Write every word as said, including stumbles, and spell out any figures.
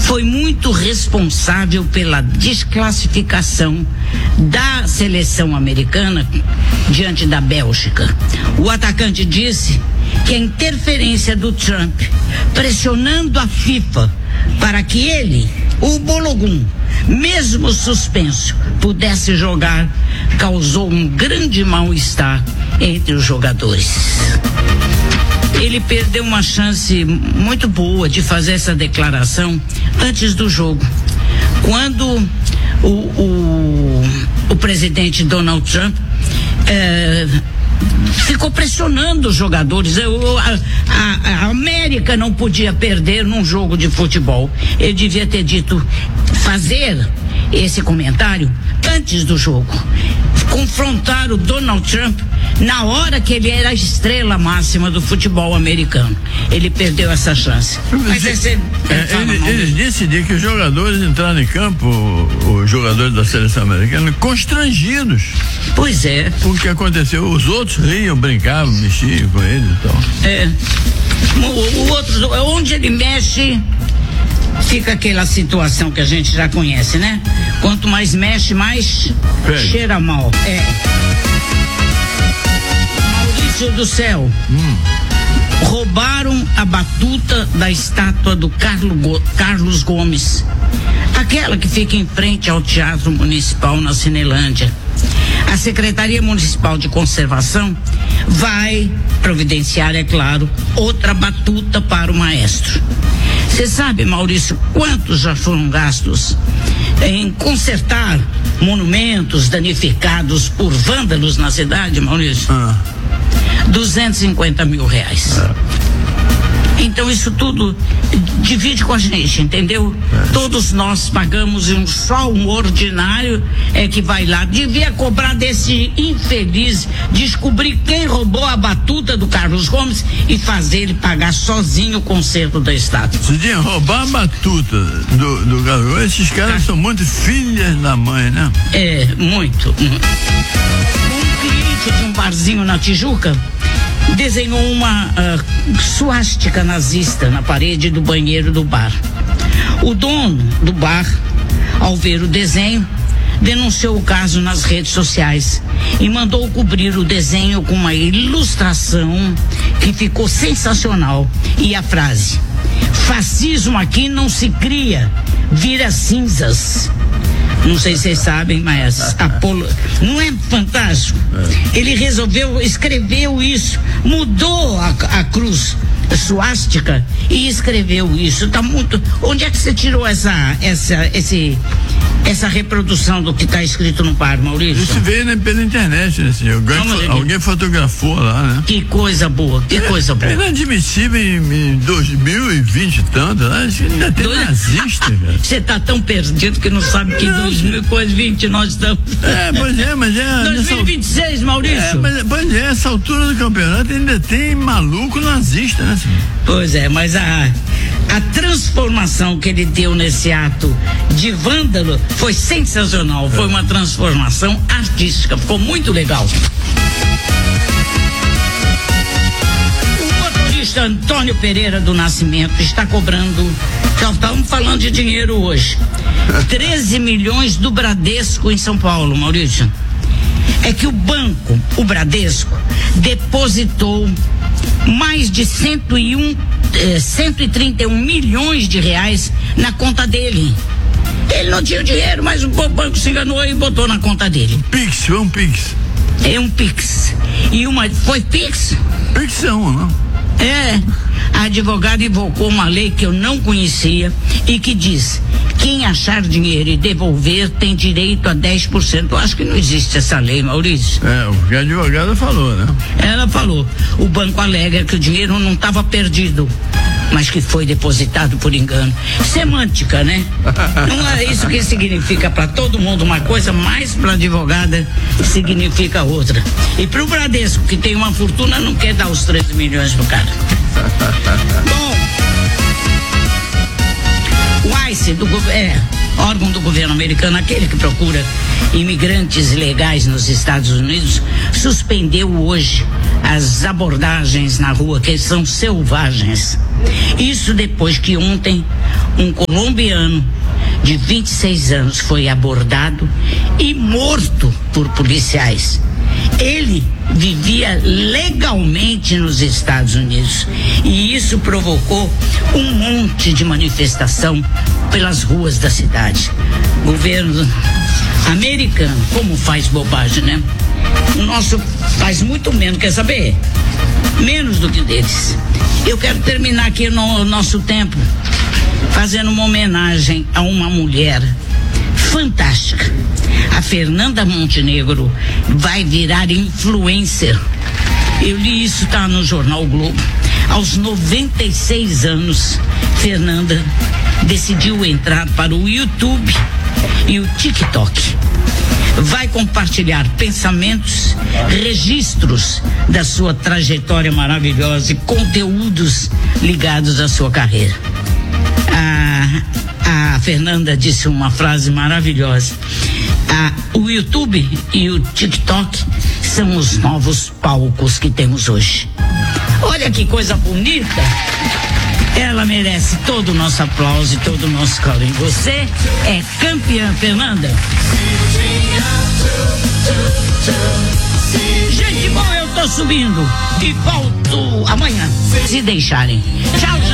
foi muito responsável pela desclassificação da seleção americana diante da Bélgica. O atacante disse que a interferência do Trump pressionando a FIFA para que ele, o Bologun, mesmo suspenso, pudesse jogar, causou um grande mal-estar entre os jogadores. Ele perdeu uma chance muito boa de fazer essa declaração antes do jogo, quando o, o, o presidente Donald Trump eh, ficou pressionando os jogadores. Eu, a, a, a América não podia perder num jogo de futebol. Ele devia ter dito, fazer esse comentário antes do jogo, confrontar o Donald Trump na hora que ele era a estrela máxima do futebol americano. Ele perdeu essa chance. Mas esse, é, ele, eles decidiram que os jogadores entraram em campo, os jogadores da seleção americana, constrangidos. Pois é. O que aconteceu? Os outros riam, brincavam, mexiam com eles e tal. É. O, o outro, onde ele mexe, fica aquela situação que a gente já conhece, né? Quanto mais mexe, mais Pega. cheira mal. É. Maurício do céu. Hum. Roubaram a batuta da estátua do Carlo, Carlos Gomes, aquela que fica em frente ao Teatro Municipal na Cinelândia. A Secretaria Municipal de Conservação vai providenciar, é claro, outra batuta para o maestro. Você sabe, Maurício, quantos já foram gastos em consertar monumentos danificados por vândalos na cidade, Maurício? Ah. duzentos e cinquenta mil reais. É. Então isso tudo divide com a gente, entendeu? É. Todos nós pagamos e um, só um ordinário é que vai lá. Devia cobrar desse infeliz, descobrir quem roubou a batuta do Carlos Gomes e fazer ele pagar sozinho o conserto da estátua. Se tinha roubar a batuta do, do Carlos Gomes, esses caras ah. são muito filhas da mãe, né? É, muito. Um cliente de um barzinho na Tijuca desenhou uma uh, suástica nazista na parede do banheiro do bar. O dono do bar, ao ver o desenho, denunciou o caso nas redes sociais e mandou cobrir o desenho com uma ilustração que ficou sensacional. E a frase: fascismo aqui não se cria, vira cinzas. Não sei se vocês sabem, mas Apolo, não é fantástico? Ele resolveu, escreveu isso, mudou a, a cruz suástica e escreveu isso. Tá muito. Onde é que você tirou essa, essa, esse, essa reprodução do que está escrito no par, Maurício? Isso veio né, pela internet, né, senhor? Alguém, alguém fotografou lá, né? Que coisa boa, que é, coisa boa. É inadmissível em, em dois mil e vinte e tanto, né? Ainda tem Dois... nazista, cara. Você tá tão perdido que não sabe que em dois mil e vinte nós estamos. É, pois é, mas é. dois mil e vinte e seis, Maurício. É, mas, pois é, essa altura do campeonato ainda tem maluco nazista, né? Pois é, mas a, a transformação que ele deu nesse ato de vândalo foi sensacional. Foi uma transformação artística, ficou muito legal. O motorista Antônio Pereira do Nascimento está cobrando, já estamos falando de dinheiro hoje, treze milhões do Bradesco em São Paulo, Maurício. É que o banco, o Bradesco, depositou mais de cento e um, eh, cento e trinta e um milhões de reais na conta dele. Ele não tinha dinheiro, mas o banco se enganou e botou na conta dele. Pix, foi um Pix. É um Pix. E uma. Foi Pix? Pixão, não? É. A advogada invocou uma lei que eu não conhecia e que diz: quem achar dinheiro e devolver tem direito a dez por cento. Eu acho que não existe essa lei, Maurício. É, o que a advogada falou, né? Ela falou. O banco alega que o dinheiro não estava perdido, mas que foi depositado por engano. Semântica, né? Não é isso que significa para todo mundo uma coisa, mas para advogada significa outra. E para o Bradesco, que tem uma fortuna, não quer dar os treze milhões pro cara. Bom, o ICE do governo, é, órgão do governo americano, aquele que procura imigrantes ilegais nos Estados Unidos, suspendeu hoje as abordagens na rua, que são selvagens. Isso depois que ontem um colombiano de vinte e seis anos foi abordado e morto por policiais. Ele vivia legalmente nos Estados Unidos e isso provocou um monte de manifestação pelas ruas da cidade. O governo americano, como faz bobagem, né? O nosso faz muito menos, quer saber? Menos do que o deles. Eu quero terminar aqui no nosso tempo fazendo uma homenagem a uma mulher fantástica. A Fernanda Montenegro vai virar influencer. Eu li isso, tá no jornal o Globo. Aos noventa e seis anos, Fernanda decidiu entrar para o YouTube e o TikTok. Vai compartilhar pensamentos, registros da sua trajetória maravilhosa e conteúdos ligados à sua carreira. A, a Fernanda disse uma frase maravilhosa. Ah, o YouTube e o TikTok são os novos palcos que temos hoje. Olha que coisa bonita. Ela merece todo o nosso aplauso e todo o nosso carinho. Você é campeã, Fernanda. Gente, bom, eu tô subindo e volto amanhã, se deixarem. Tchau, gente.